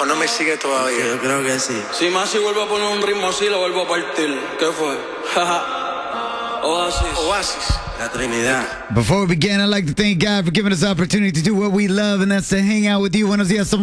no me sigue todavía. Yo creo que sí. Si más si vuelvo a poner un ritmo así, lo vuelvo a partir. ¿Qué fue? Oasis. La Trinidad. Before we begin, I'd like to thank God for giving us the opportunity to do what we love, and that's to hang out with you. Buenos días.